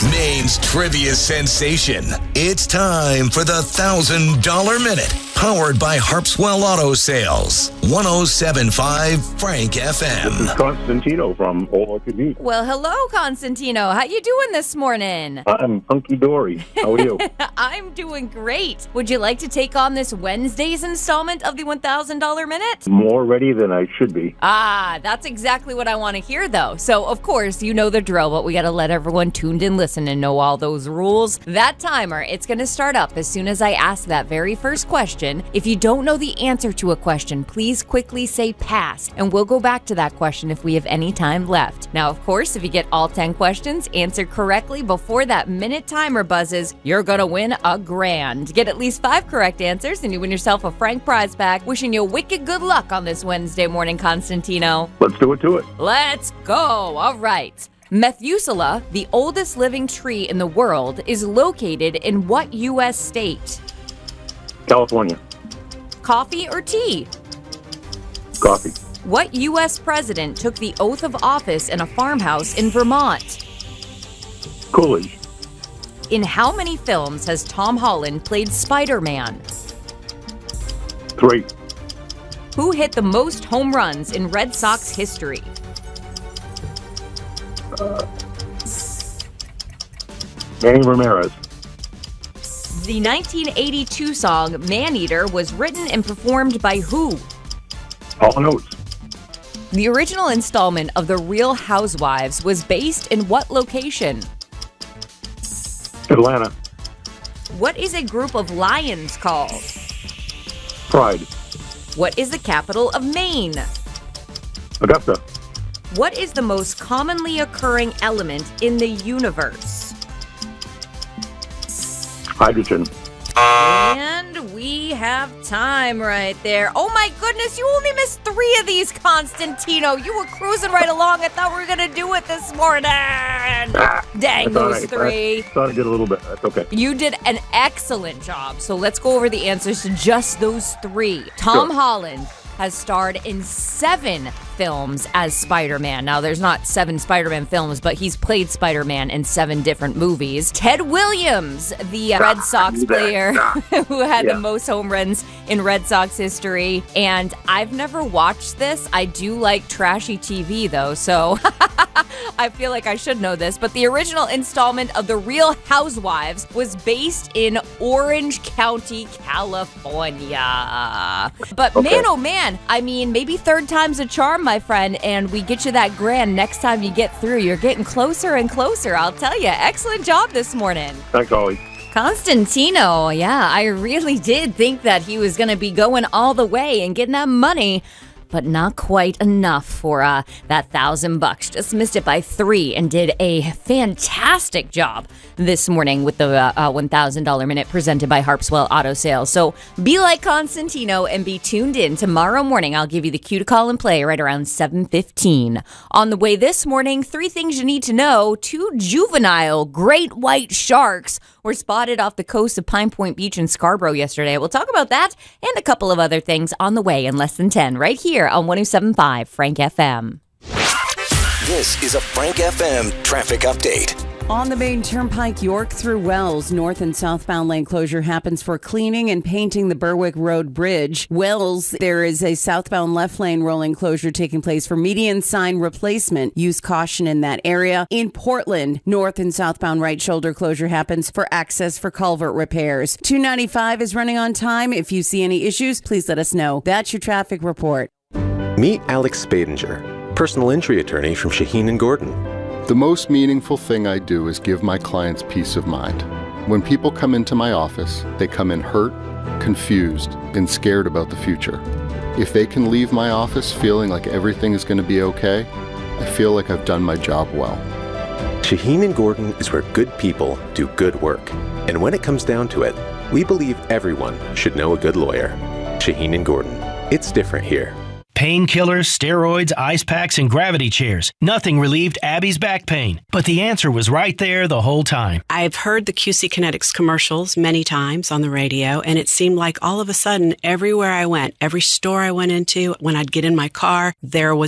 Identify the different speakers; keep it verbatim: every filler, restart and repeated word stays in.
Speaker 1: Maine's trivia sensation. It's time for the one thousand dollars Minute, powered by Harpswell Auto Sales. one oh seven point five Frank F M.
Speaker 2: This is Constantino from Old Orchard Beach.
Speaker 3: Well, hello, Constantino. How you doing this morning?
Speaker 2: I'm hunky-dory. How are you?
Speaker 3: I'm doing great. Would you like to take on this Wednesday's installment of the one thousand dollars Minute?
Speaker 2: More ready than I should be.
Speaker 3: Ah, that's exactly what I want to hear, though. So, of course, you know the drill, but we got to let everyone tuned in listen and know all those rules. That timer, it's going to start up as soon as I ask that very first question. If you don't know the answer to a question, please quickly say pass, and we'll go back to that question if we have any time left. Now, of course, if you get all ten questions answered correctly before that minute timer buzzes, you're going to win a grand. Get at least five correct answers, and you win yourself a Frank prize pack. Wishing you wicked good luck on this Wednesday morning, Constantino.
Speaker 2: Let's do it to it.
Speaker 3: Let's go. All right. Methuselah, the oldest living tree in the world, is located in what U S state?
Speaker 2: California.
Speaker 3: Coffee or tea?
Speaker 2: Coffee.
Speaker 3: What U S president took the oath of office in a farmhouse in Vermont?
Speaker 2: Coolidge.
Speaker 3: In how many films has Tom Holland played Spider-Man?
Speaker 2: Three.
Speaker 3: Who hit the most home runs in Red Sox history?
Speaker 2: Uh, Manny Ramirez.
Speaker 3: The nineteen eighty-two song Man-Eater was written and performed by who?
Speaker 2: Hall and Oates.
Speaker 3: The original installment of The Real Housewives was based in what location?
Speaker 2: Atlanta.
Speaker 3: What is a group of lions called?
Speaker 2: Pride.
Speaker 3: What is the capital of Maine?
Speaker 2: Augusta.
Speaker 3: What is the most commonly occurring element in the universe?
Speaker 2: Hydrogen.
Speaker 3: And we have time right there. Oh my goodness, you only missed three of these, Constantino. You were cruising right along. I thought we were going to do it this morning.
Speaker 2: Ah,
Speaker 3: Dang those
Speaker 2: I,
Speaker 3: three.
Speaker 2: I thought I did a little bit. That's okay.
Speaker 3: You did an excellent job. So let's go over the answers to just those three. Tom
Speaker 2: Sure.
Speaker 3: Holland has starred in seven films as Spider-Man. Now, there's not seven Spider-Man films, but he's played Spider-Man in seven different movies. Ted Williams, the uh, Red Sox player who had
Speaker 2: Yeah.
Speaker 3: the most home runs in Red Sox history. And I've never watched this. I do like trashy T V, though, so I feel like I should know this. But the original installment of The Real Housewives was based in Orange County, California. But
Speaker 2: Okay.
Speaker 3: man, oh man, I mean, maybe third time's a charm, my friend, and we get you that grand next time you get through. You're getting closer and closer, I'll tell you. Excellent job this morning.
Speaker 2: Thanks, Ollie.
Speaker 3: Constantino, yeah, I really did think that he was going to be going all the way and getting that money, but not quite enough for uh, that thousand bucks. Just missed it by three and did a fantastic job this morning with the uh, uh, one thousand dollars Minute presented by Harpswell Auto Sales. So be like Constantino and be tuned in tomorrow morning. I'll give you the cue to call and play right around seven fifteen. On the way this morning, three things you need to know. Two juvenile great white sharks were spotted off the coast of Pine Point Beach in Scarborough yesterday. We'll talk about that and a couple of other things on the way in less than ten right here on one oh seven point five Frank F M.
Speaker 1: This is a Frank F M traffic update.
Speaker 4: On the main turnpike, York through Wells, north and southbound lane closure happens for cleaning and painting the Berwick Road Bridge. Wells, there is a southbound left lane rolling closure taking place for median sign replacement. Use caution in that area. In Portland, north and southbound right shoulder closure happens for access for culvert repairs. two ninety-five is running on time. If you see any issues, please let us know. That's your traffic report.
Speaker 5: Meet Alex Spadinger, personal injury attorney from Shaheen and Gordon.
Speaker 6: The most meaningful thing I do is give my clients peace of mind. When people come into my office, they come in hurt, confused, and scared about the future. If they can leave my office feeling like everything is going to be okay, I feel like I've done my job well.
Speaker 5: Shaheen and Gordon is where good people do good work. And when it comes down to it, we believe everyone should know a good lawyer. Shaheen and Gordon. It's different here.
Speaker 7: Painkillers, steroids, ice packs, and gravity chairs. Nothing relieved Abby's back pain. But the answer was right there the whole time.
Speaker 8: I've heard the Q C Kinetics commercials many times on the radio, and it seemed like all of a sudden, everywhere I went, every store I went into, when I'd get in my car, there was